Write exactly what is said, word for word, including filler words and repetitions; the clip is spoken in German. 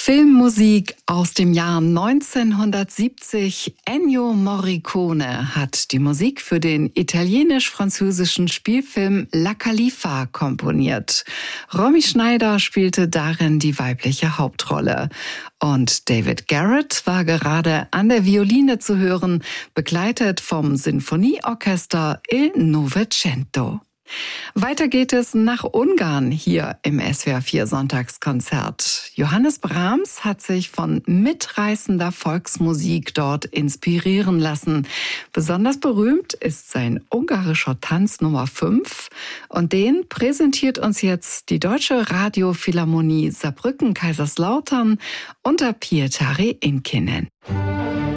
Filmmusik aus dem Jahr neunzehnhundertsiebzig. Ennio Morricone hat die Musik für den italienisch-französischen Spielfilm La Califa komponiert. Romy Schneider spielte darin die weibliche Hauptrolle. Und David Garrett war gerade an der Violine zu hören, begleitet vom Sinfonieorchester Il Novecento. Weiter geht es nach Ungarn hier im S W R vier Sonntagskonzert. Johannes Brahms hat sich von mitreißender Volksmusik dort inspirieren lassen. Besonders berühmt ist sein ungarischer Tanz Nummer fünf und den präsentiert uns jetzt die Deutsche Radiophilharmonie Saarbrücken-Kaiserslautern unter Pietari Inkinen.